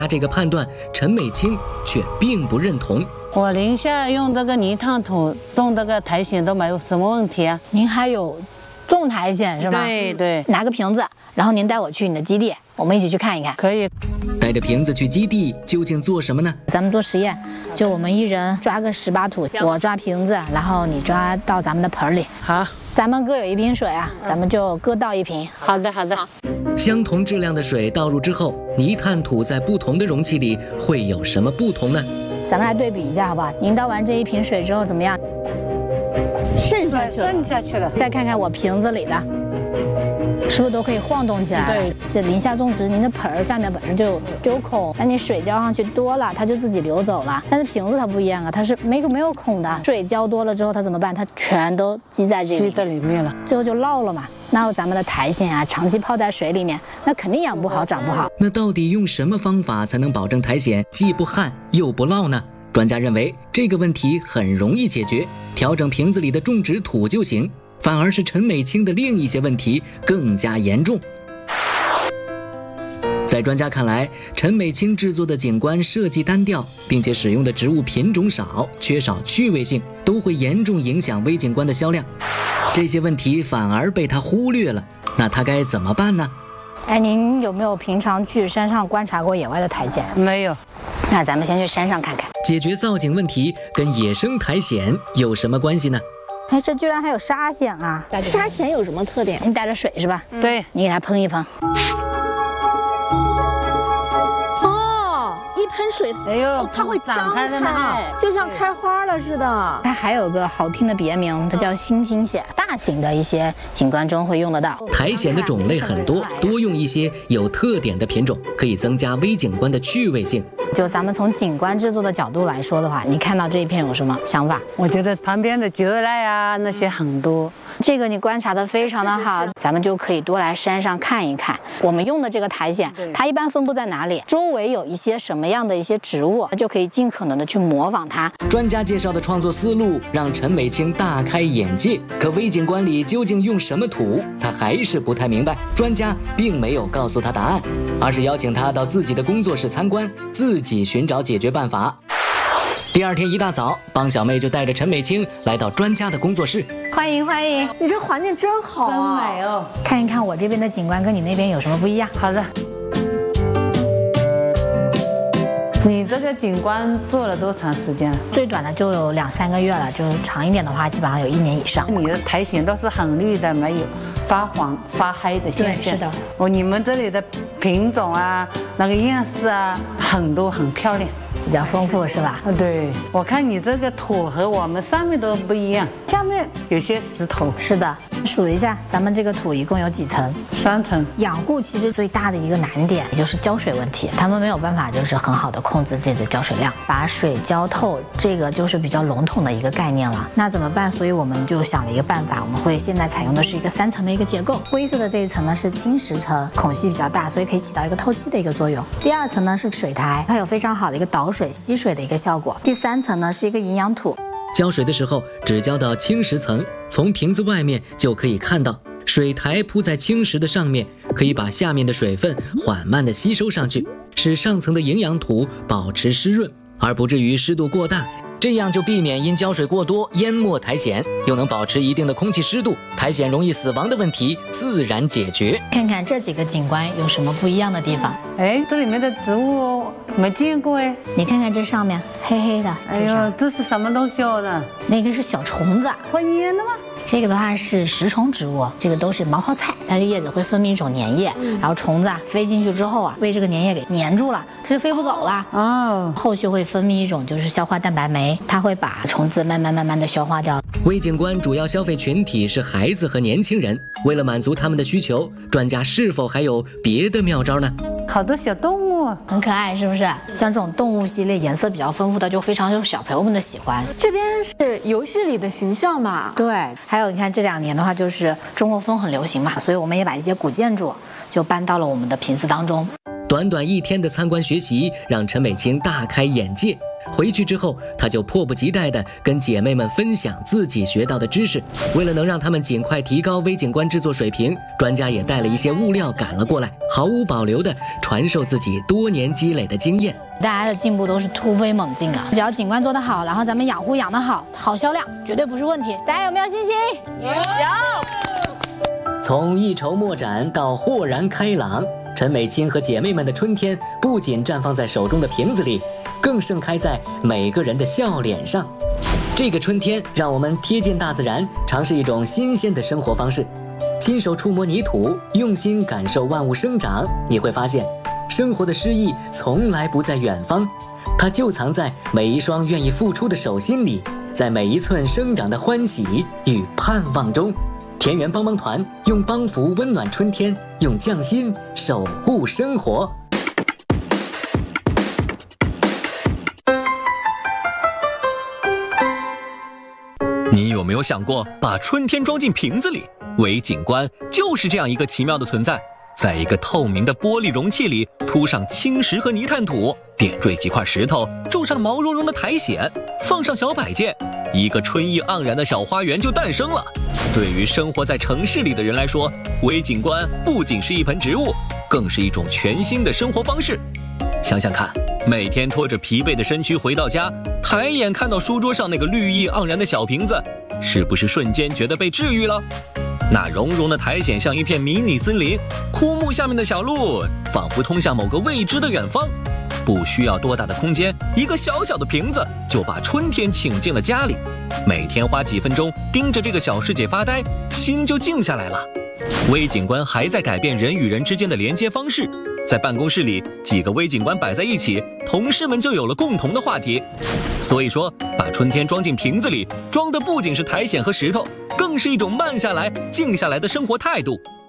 他这个判断，陈美清却并不认同。 我宁夏用这个泥炭土种这个苔藓都没有什么问题啊。 您还有种苔藓是吧？ 对对。 拿个瓶子，然后您带我去你的基地，我们一起去看一看。 可以。 带着瓶子去基地究竟做什么呢？ 咱们做实验，就我们一人抓个10把土，我抓瓶子，然后你抓到咱们的盆里。 好。 咱们各有一瓶水啊，咱们就各倒一瓶。 好的好的。 相同质量的水倒入之后，泥炭土在不同的容器里会有什么不同呢？ 咱们来对比一下好不好？您倒完这一瓶水之后怎么样？渗下去了。 渗下去了。 再看看我瓶子里的，是不是都可以晃动起来？对，是林下种植，您的盆儿下面本身就有孔，那你水浇上去多了，它就自己流走了。但是瓶子它不一样啊，它是没有孔的，水浇多了之后它怎么办？它全都积在这里， 积在里面了， 最后就涝了嘛。那咱们的苔藓啊，长期泡在水里面，那肯定养不好，长不好。 那到底用什么方法才能保证苔藓既不旱又不涝呢？专家认为这个问题很容易解决，调整瓶子里的种植土就行。反而是陈美清的另一些问题更加严重。在专家看来，陈美清制作的景观设计单调，并且使用的植物品种少，缺少趣味性，都会严重影响微景观的销量。这些问题反而被他忽略了，那他该怎么办呢？ 哎，您有没有平常去山上观察过野外的苔藓？ 没有。 那咱们先去山上看看。 解决造景问题跟野生苔藓有什么关系呢？ 哎，这居然还有沙藓啊！沙藓有什么特点？你带着水是吧？ 对， 你给它喷一喷。 哦，一喷水， 哎呦， 它会长开的哈， 就像开花了似的。 它还有个好听的别名，它叫星星藓，大型的一些景观中会用得到。 苔藓的种类很多，多用一些有特点的品种，可以增加微景观的趣味性。 就咱们从景观制作的角度来说的话，你看到这一片有什么想法？ 我觉得旁边的蕨类啊那些很多， 这个你观察得非常的好，咱们就可以多来山上看一看。我们用的这个苔藓，它一般分布在哪里？周围有一些什么样的一些植物，就可以尽可能的去模仿它。 专家介绍的创作思路让陈美清大开眼界，可微景观里究竟用什么土，他还是不太明白。专家并没有告诉他答案，而是邀请他到自己的工作室参观，自己寻找解决办法。第二天一大早，帮小妹就带着陈美清来到专家的工作室。 欢迎欢迎， 你这环境真好啊， 真美哦！ 看一看我这边的景观跟你那边有什么不一样？ 好的。你这个景观做了多长时间了？ 最短的就有2、3个月了，就是长一点的话，基本上有1年以上。 你的苔藓都是很绿的，没有发黄发黑的现象。 对，是的。 你们这里的品种啊，那个样式啊，很多很漂亮。 比较丰富是吧？ 对，我看你这个土和我们上面都不一样，下面有些石头。 是的，数一下，咱们这个土一共有几层 ？3层。 养护其实最大的一个难点也就是浇水问题，他们没有办法就是很好的控制自己的浇水量，把水浇透，这个就是比较笼统的一个概念了。那怎么办？所以我们就想了一个办法，我们会现在采用的是一个3层的一个结构。灰色的这一层呢是侵蚀层，孔隙比较大，所以可以起到一个透气的一个作用。第2层呢是水苔，它有非常好的一个导水吸水的一个效果。第3层呢是一个营养土。 浇水的时候只浇到侵蚀层，从瓶子外面就可以看到水苔铺在侵蚀的上面，可以把下面的水分缓慢地吸收上去，使上层的营养土保持湿润，而不至于湿度过大，这样就避免因浇水过多淹没苔藓，又能保持一定的空气湿度，苔藓容易死亡的问题自然解决。 看看这几个景观有什么不一样的地方？ 哎，这里面的植物没见过哎。 你看看这上面黑黑的， 哎呦，这是什么东西哦呢？ 那个是小虫子， 会粘的吗？ 这个的话是食虫植物，这个都是毛泡菜，它的叶子会分泌一种粘液，然后虫子飞进去之后被这个粘液给粘住了，它就飞不走了。 哦， 后续会分泌一种就是消化蛋白酶，它会把虫子慢慢的消化掉。 微景观主要消费群体是孩子和年轻人，为了满足他们的需求，专家是否还有别的妙招呢？ 好多小动物很可爱，是不是？像这种动物系列颜色比较丰富的，就非常有小朋友们的喜欢。 这边是游戏里的形象吧？ 对，还有你看这2年的话，就是中国风很流行嘛，所以我们也把一些古建筑就搬到了我们的瓶子当中。 短短1天的参观学习，让陈美清大开眼界。 回去之后，她就迫不及待地跟姐妹们分享自己学到的知识。为了能让她们尽快提高微景观制作水平，专家也带了一些物料赶了过来，毫无保留地传授自己多年积累的经验。 大家的进步都是突飞猛进的，只要景观做得好，然后咱们养护养得好，好销量绝对不是问题。大家有没有信心？有。 从一筹莫展到豁然开朗，陈美清和姐妹们的春天不仅绽放在手中的瓶子里，更盛开在每个人的笑脸上。这个春天，让我们贴近大自然，尝试一种新鲜的生活方式，亲手触摸泥土，用心感受万物生长。你会发现，生活的诗意从来不在远方，它就藏在每一双愿意付出的手心里，在每一寸生长的欢喜与盼望中。田园帮帮团用帮扶温暖春天，用匠心守护生活。 你有没有想过把春天装进瓶子里？微景观就是这样一个奇妙的存在。在一个透明的玻璃容器里铺上青石和泥炭土，点缀几块石头，种上毛茸茸的苔藓，放上小摆件，一个春意盎然的小花园就诞生了。对于生活在城市里的人来说，微景观不仅是一盆植物，更是一种全新的生活方式。想想看，每天拖着疲惫的身躯回到家，抬眼看到书桌上那个绿意盎然的小瓶子，是不是瞬间觉得被治愈了？那绒绒的苔藓像一片迷你森林，枯木下面的小路仿佛通向某个未知的远方。不需要多大的空间，一个小小的瓶子就把春天请进了家里。每天花几分钟盯着这个小世界发呆，心就静下来了。微景观还在改变人与人之间的连接方式。在办公室里，几个微景观摆在一起，同事们就有了共同的话题。所以说，把春天装进瓶子里，装的不仅是苔藓和石头，更是一种慢下来、静下来的生活态度。